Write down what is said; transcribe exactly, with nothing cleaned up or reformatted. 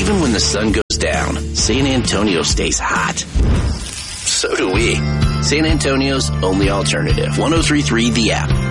Even when the sun goes down, San Antonio stays hot. So do we. San Antonio's only alternative. one oh three point three The App.